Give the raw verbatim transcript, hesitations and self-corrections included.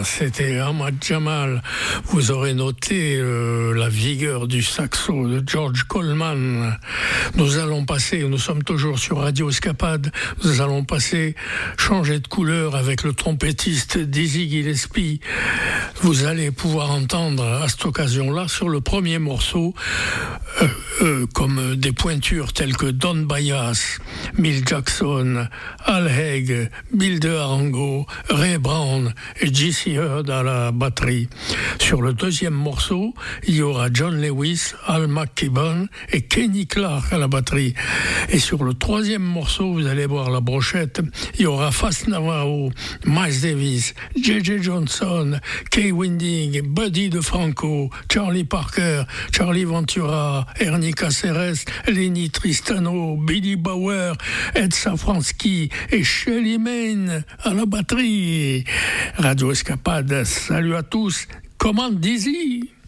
c'était Ahmad Jamal. Vous aurez noté euh, la vigueur du saxo de George Coleman. Nous allons passer, nous sommes toujours sur Radio Escapade, nous allons passer, changer de couleur avec le trompettiste Dizzy Gillespie. Vous allez pouvoir entendre à cette occasion-là, sur le premier morceau, euh, euh, comme des pointures telles que Don Byas, Milt Jackson, Al Haig, Bill DeArango, Ray Brown et J C Heard à la batterie. Sur le deuxième morceau, il y aura John Lewis, Al McKibben et Kenny Clarke à la batterie. Et sur le troisième morceau, vous allez voir la brochette, il y aura Fats Navarro, Miles Davis, J J Johnson, Kay Winding, Buddy DeFranco, Charlie Parker, Charlie Ventura, Ernie Caceres, Lenny Tristano, Billy Bauer, Ed Safransky et Shelly Manne à la batterie. Radio Escapade, salut à tous. Comment Dizzy?